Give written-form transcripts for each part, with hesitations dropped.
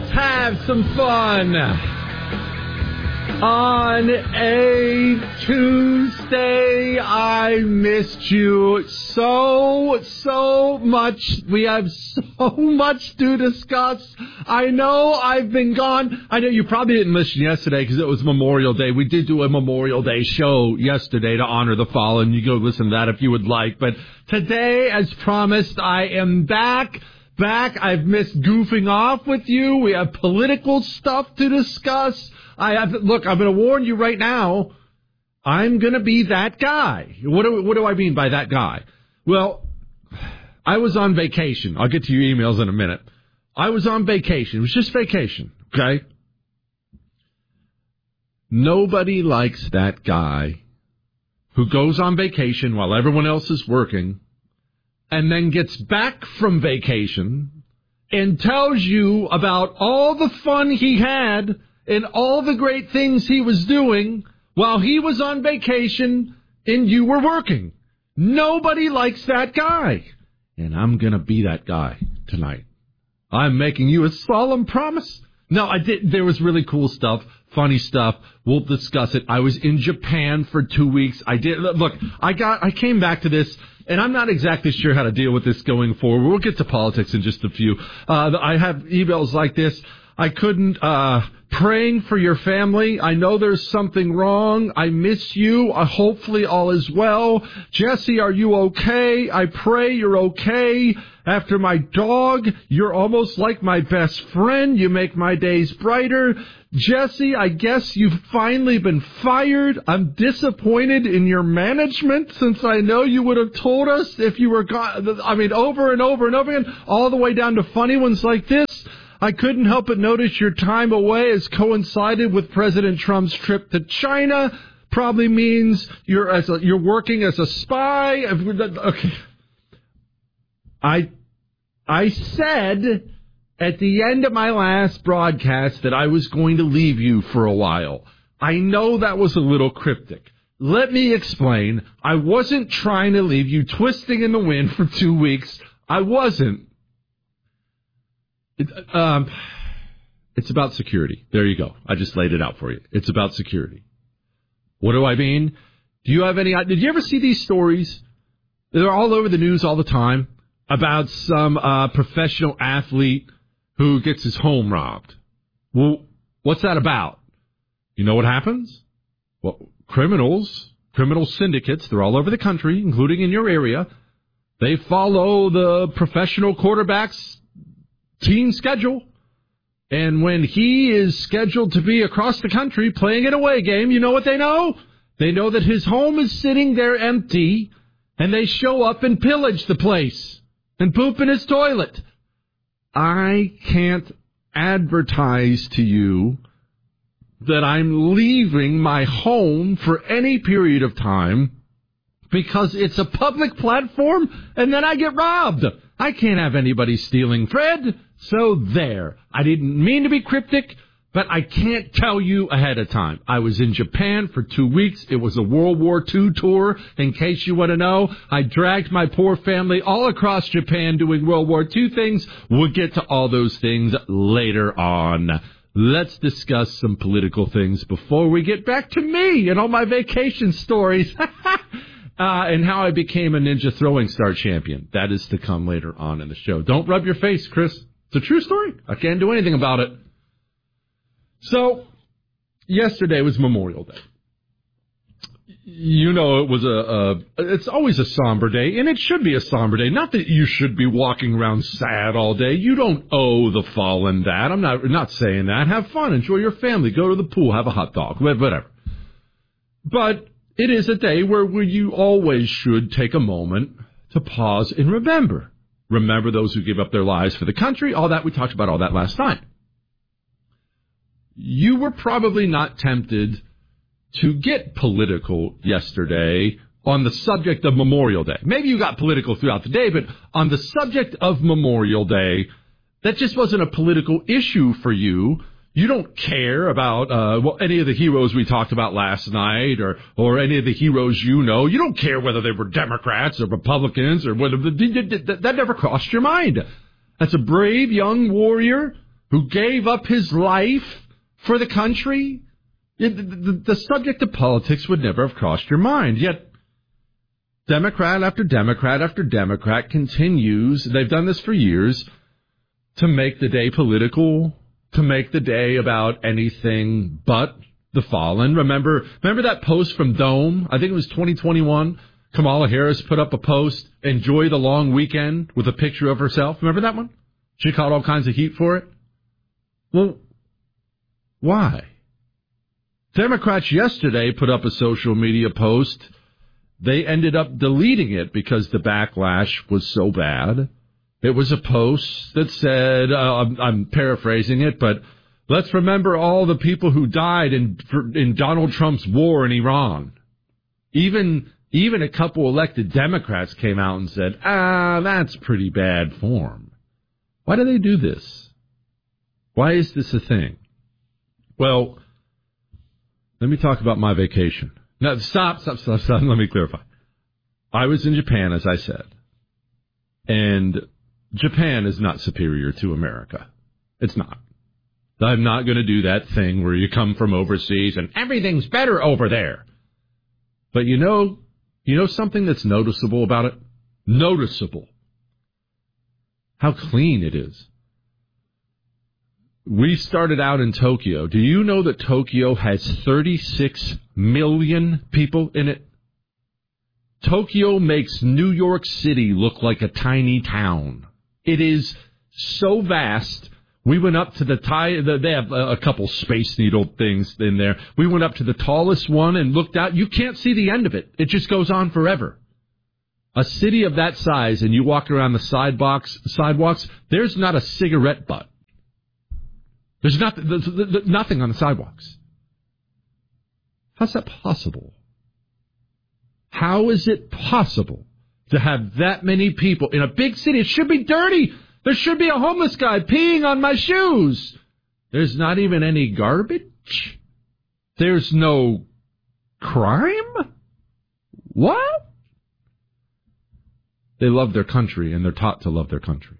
Have some fun on a Tuesday. I missed you so much. We have so much to discuss. I know I've been gone. I know you probably didn't listen yesterday because it was Memorial Day. We did do a Memorial Day show yesterday to honor the fallen. You go listen to that if you would like. But today, as promised, I am back. I've missed goofing off with you. We have political stuff to discuss. Look, I'm going to warn you right now. I'm going to be that guy. What do I mean by that guy? Well, I was on vacation. I'll get to your emails in a minute. I was on vacation. It was just vacation, okay? Nobody likes that guy who goes on vacation while everyone else is working and then gets back from vacation and tells you about all the fun he had and all the great things he was doing while he was on vacation and you were working. Nobody likes that guy. And I'm going to be that guy tonight. I'm making you a solemn promise. No, I did. There was really cool stuff, funny stuff. We'll discuss it. I was in Japan for 2 weeks. Look, I came back to this, and I'm not exactly sure how to deal with this going forward. We'll get to politics in just a few. I have emails like this. I couldn't, praying for your family. I know there's something wrong. I miss you. Hopefully all is well. Jesse, are you okay? I pray you're okay. After my dog, you're almost like my best friend. You make my days brighter. Jesse, I guess you've finally been fired. I'm disappointed in your management since I know you would have told us if you were gone. I mean, over and over and over again, all the way down to funny ones like this. I couldn't help but notice your time away has coincided with President Trump's trip to China. Probably means you're working as a spy. Okay. I said at the end of my last broadcast that I was going to leave you for a while. I know that was a little cryptic. Let me explain. I wasn't trying to leave you twisting in the wind for 2 weeks. I wasn't. It's about security. There you go. I just laid it out for you. It's about security. What do I mean? Did you ever see these stories? They're all over the news all the time about some professional athlete who gets his home robbed. Well, what's that about? You know what happens? Well, criminal syndicates, they're all over the country, including in your area. They follow the professional quarterback's team schedule. And when he is scheduled to be across the country playing an away game, you know what they know? They know that his home is sitting there empty, and they show up and pillage the place and poop in his toilet. I can't advertise to you that I'm leaving my home for any period of time because it's a public platform and then I get robbed. I can't have anybody stealing Fred. So there. I didn't mean to be cryptic, but I can't tell you ahead of time. I was in Japan for 2 weeks. It was a World War II tour, in case you want to know. I dragged my poor family all across Japan doing World War II things. We'll get to all those things later on. Let's discuss some political things before we get back to me and all my vacation stories. And how I became a ninja throwing star champion. That is to come later on in the show. Don't rub your face, Chris. It's a true story. I can't do anything about it. So, yesterday was Memorial Day. You know, it was it's always a somber day, and it should be a somber day. Not that you should be walking around sad all day. You don't owe the fallen that. I'm not saying that. Have fun. Enjoy your family. Go to the pool. Have a hot dog. Whatever. But it is a day where you always should take a moment to pause and remember. Remember those who give up their lives for the country, all that. We talked about all that last night. You were probably not tempted to get political yesterday on the subject of Memorial Day. Maybe you got political throughout the day, but on the subject of Memorial Day, that just wasn't a political issue for you. You don't care about any of the heroes we talked about last night or any of the heroes you know. You don't care whether they were Democrats or Republicans or whether that never crossed your mind. That's a brave young warrior who gave up his life for the country? The subject of politics would never have crossed your mind. Yet, Democrat after Democrat after Democrat continues, they've done this for years, to make the day political, to make the day about anything but the fallen. Remember that post from Dome? I think it was 2021. Kamala Harris put up a post, enjoy the long weekend, with a picture of herself. Remember that one? She caught all kinds of heat for it. Well, why? Democrats yesterday put up a social media post. They ended up deleting it because the backlash was so bad. It was a post that said, I'm paraphrasing it, but let's remember all the people who died in Donald Trump's war in Iran. Even a couple elected Democrats came out and said, that's pretty bad form. Why do they do this? Why is this a thing? Well, let me talk about my vacation. No, stop. Let me clarify. I was in Japan, as I said. And Japan is not superior to America. It's not. I'm not going to do that thing where you come from overseas and everything's better over there. But you know something that's noticeable about it? Noticeable. How clean it is. We started out in Tokyo. Do you know that Tokyo has 36 million people in it? Tokyo makes New York City look like a tiny town. It is so vast. We went up to they have a couple Space Needle things in there. We went up to the tallest one and looked out. You can't see the end of it. It just goes on forever. A city of that size, and you walk around the sidewalks, there's not a cigarette butt. There's nothing on the sidewalks. How's that possible? How is it possible to have that many people in a big city? It should be dirty. There should be a homeless guy peeing on my shoes. There's not even any garbage. There's no crime. What? They love their country, and they're taught to love their country.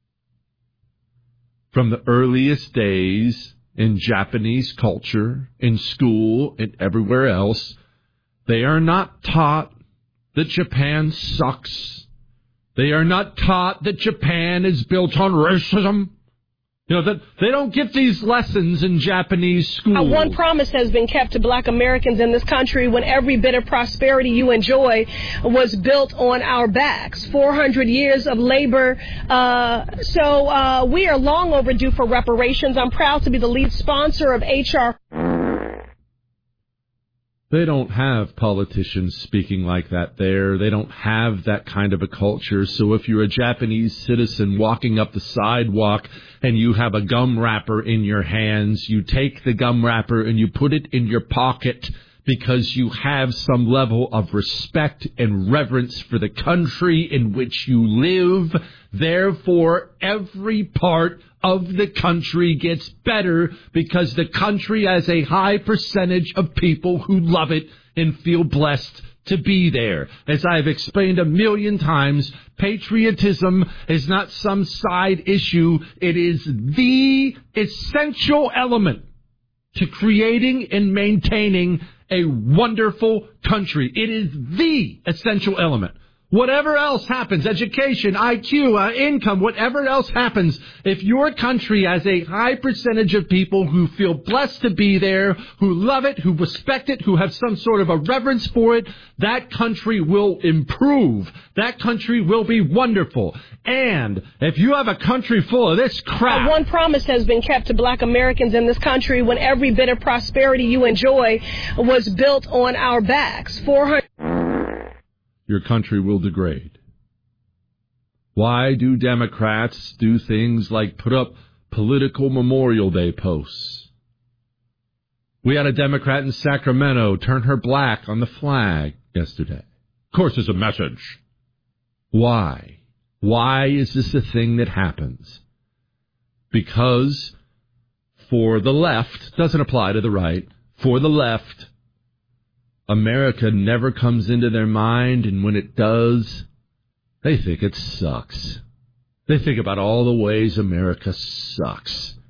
From the earliest days in Japanese culture, in school, and everywhere else, they are not taught that Japan sucks. They are not taught that Japan is built on racism. That they don't get these lessons in Japanese schools. One promise has been kept to black Americans in this country when every bit of prosperity you enjoy was built on our backs. 400 years of labor. So we are long overdue for reparations. I'm proud to be the lead sponsor of H.R. They don't have politicians speaking like that there. They don't have that kind of a culture. So if you're a Japanese citizen walking up the sidewalk and you have a gum wrapper in your hands, you take the gum wrapper and you put it in your pocket because you have some level of respect and reverence for the country in which you live. Therefore, every part of the country gets better because the country has a high percentage of people who love it and feel blessed to be there. As I've explained a million times, patriotism is not some side issue. It is the essential element to creating and maintaining a wonderful country. It is the essential element. Whatever else happens, education, IQ, income, whatever else happens, if your country has a high percentage of people who feel blessed to be there, who love it, who respect it, who have some sort of a reverence for it, that country will improve. That country will be wonderful. And if you have a country full of this crap... One promise has been kept to black Americans in this country when every bit of prosperity you enjoy was built on our backs. 400... Your country will degrade. Why do Democrats do things like put up political Memorial Day posts? We had a Democrat in Sacramento turn her black on the flag yesterday. Of course, it's a message. Why? Why is this a thing that happens? Because for the left, doesn't apply to the right, for the left, America never comes into their mind, and when it does, they think it sucks. They think about all the ways America sucks.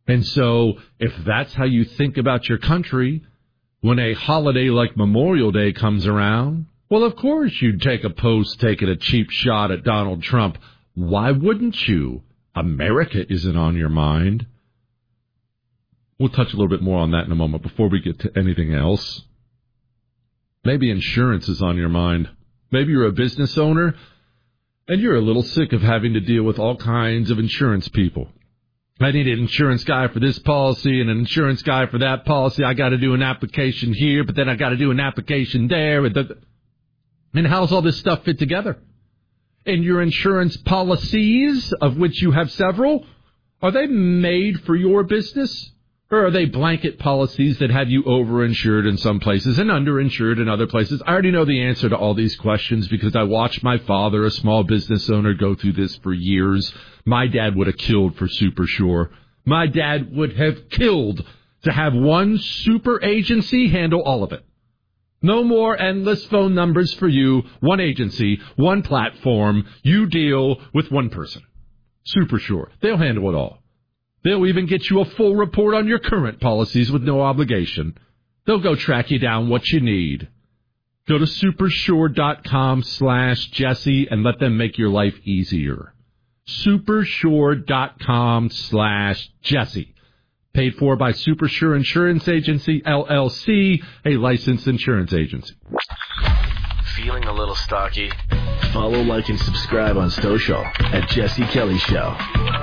And so if that's how you think about your country, when a holiday like Memorial Day comes around, well, of course you'd take a post taking a cheap shot at Donald Trump. Why wouldn't you? America isn't on your mind. We'll touch a little bit more on that in a moment before we get to anything else. Maybe insurance is on your mind. Maybe you're a business owner and you're a little sick of having to deal with all kinds of insurance people. I need an insurance guy for this policy and an insurance guy for that policy. I got to do an application here, but then I got to do an application there. And how's all this stuff fit together? And your insurance policies, of which you have several, are they made for your business? Or are they blanket policies that have you overinsured in some places and underinsured in other places? I already know the answer to all these questions because I watched my father, a small business owner, go through this for years. My dad would have killed for SuperSure. My dad would have killed to have one super agency handle all of it. No more endless phone numbers for you. One agency, one platform. You deal with one person. SuperSure. They'll handle it all. They'll even get you a full report on your current policies with no obligation. They'll go track you down what you need. Go to supersure.com/Jesse and let them make your life easier. Supersure.com/Jesse. Paid for by SuperSure Insurance Agency, LLC, a licensed insurance agency. Feeling a little stocky? Follow, like, and subscribe on social at Jesse Kelly Show.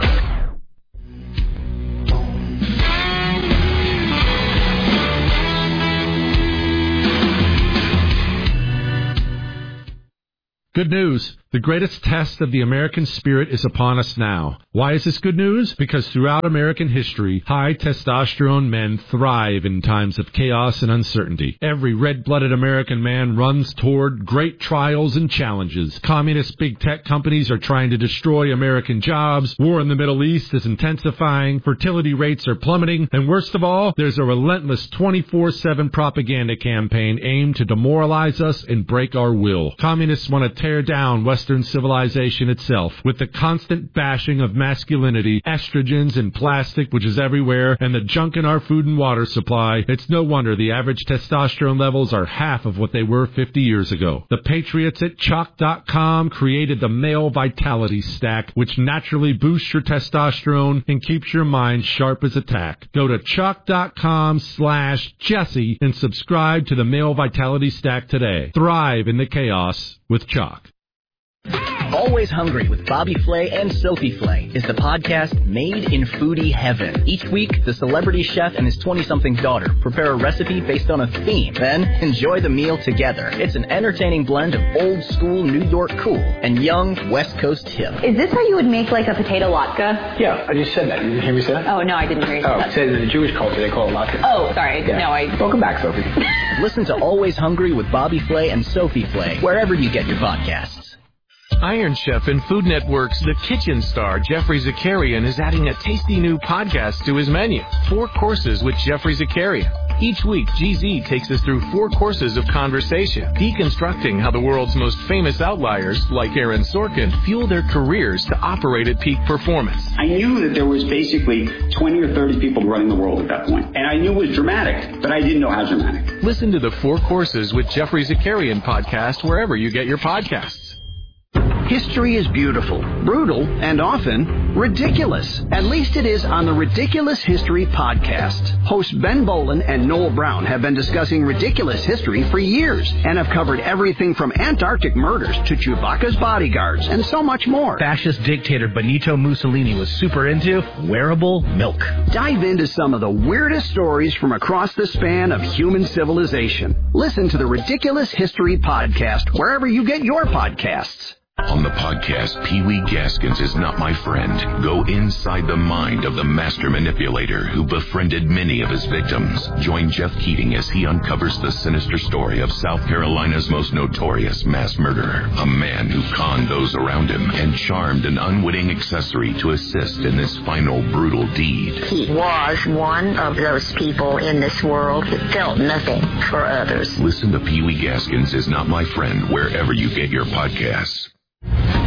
Good news. The greatest test of the American spirit is upon us now. Why is this good news? Because throughout American history, high testosterone men thrive in times of chaos and uncertainty. Every red-blooded American man runs toward great trials and challenges. Communist big tech companies are trying to destroy American jobs. War in the Middle East is intensifying. Fertility rates are plummeting. And worst of all, there's a relentless 24/7 propaganda campaign aimed to demoralize us and break our will. Communists want to tear down Western civilization itself with the constant bashing of masculinity, estrogens and plastic, which is everywhere, and the junk in our food and water supply. It's no wonder the average testosterone levels are half of what they were 50 years ago. The patriots at Chalk.com created the Male Vitality Stack, which naturally boosts your testosterone and keeps your mind sharp as a tack. Go to Chalk.com/Jesse and subscribe to the Male Vitality Stack today. Thrive in the chaos with Chalk. Always Hungry with Bobby Flay and Sophie Flay is the podcast made in foodie heaven. Each week, the celebrity chef and his 20-something daughter prepare a recipe based on a theme, then enjoy the meal together. It's an entertaining blend of old-school New York cool and young West Coast hip. Is this how you would make, like, a potato latke? Yeah, I just said that. You didn't hear me say that? Oh, no, I didn't hear you say that. Oh, say in the Jewish culture, they call it latke. Oh, sorry. Yeah. No, Welcome back, Sophie. Listen to Always Hungry with Bobby Flay and Sophie Flay wherever you get your podcasts. Iron Chef and Food Network's The Kitchen star, Jeffrey Zakarian, is adding a tasty new podcast to his menu, 4 Courses with Jeffrey Zakarian. Each week, GZ takes us through 4 courses of conversation, deconstructing how the world's most famous outliers, like Aaron Sorkin, fuel their careers to operate at peak performance. I knew that there was basically 20 or 30 people running the world at that point. And I knew it was dramatic, but I didn't know how dramatic. Listen to the 4 Courses with Jeffrey Zakarian podcast wherever you get your podcasts. History is beautiful, brutal, and often ridiculous. At least it is on the Ridiculous History podcast. Hosts Ben Bolin and Noel Brown have been discussing ridiculous history for years and have covered everything from Antarctic murders to Chewbacca's bodyguards and so much more. Fascist dictator Benito Mussolini was super into wearable milk. Dive into some of the weirdest stories from across the span of human civilization. Listen to the Ridiculous History podcast wherever you get your podcasts. On the podcast, Pee-wee Gaskins is Not My Friend. Go inside the mind of the master manipulator who befriended many of his victims. Join Jeff Keating as he uncovers the sinister story of South Carolina's most notorious mass murderer. A man who conned those around him and charmed an unwitting accessory to assist in this final brutal deed. He was one of those people in this world who felt nothing for others. Listen to Pee-wee Gaskins is Not My Friend wherever you get your podcasts.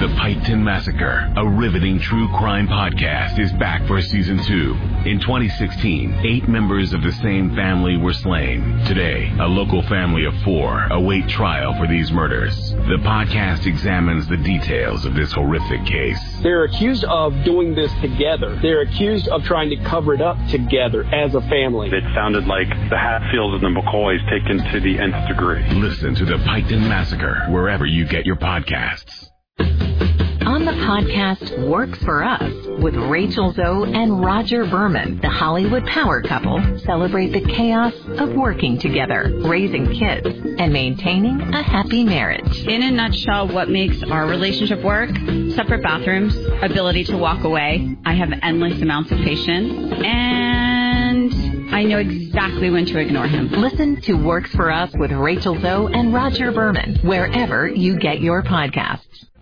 The Piketon Massacre, a riveting true crime podcast, is back for season 2. In 2016, 8 members of the same family were slain. Today, a local family of 4 await trial for these murders. The podcast examines the details of this horrific case. They're accused of doing this together. They're accused of trying to cover it up together as a family. It sounded like the Hatfields and the McCoys taken to the nth degree. Listen to The Piketon Massacre wherever you get your podcasts. On the podcast Works For Us with Rachel Zoe and Roger Berman, the Hollywood power couple celebrate the chaos of working together, raising kids, and maintaining a happy marriage. In a nutshell, what makes our relationship work? Separate bathrooms, ability to walk away. I have endless amounts of patience, and I know exactly when to ignore him. Listen to Works For Us with Rachel Zoe and Roger Berman wherever you get your podcasts.